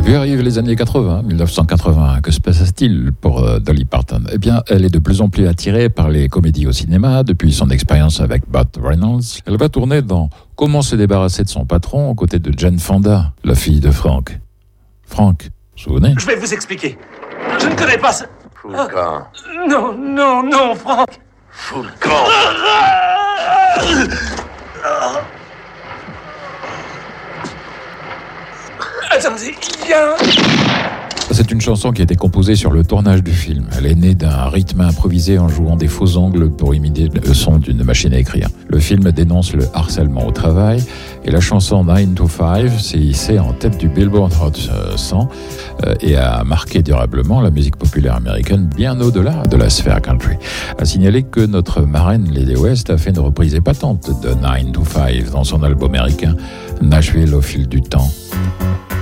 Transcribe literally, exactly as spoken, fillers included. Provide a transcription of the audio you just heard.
Puis arrivent les années quatre-vingts, dix-neuf cent quatre-vingt. Que se passe-t-il pour euh, Dolly Parton ? Eh bien, elle est de plus en plus attirée par les comédies au cinéma depuis son expérience avec Burt Reynolds. Elle va tourner dans Comment se débarrasser de son patron aux côtés de Jane Fonda, la fille de Frank. Frank, vous vous souvenez ? Je vais vous expliquer. Je ne connais pas ce... Fous le camp. Non, non, non, Franck. Fous le camp. Attendez, il y a... C'est une chanson qui a été composée sur le tournage du film. Elle est née d'un rythme improvisé en jouant des faux ongles pour imiter le son d'une machine à écrire. Le film dénonce le harcèlement au travail et la chanson nine to five s'est hissée en tête du Billboard Hot cent et a marqué durablement la musique populaire américaine bien au-delà de la sphère country. À signaler que notre marraine Lady West a fait une reprise épatante de nine to five dans son album américain Nashville au fil du temps.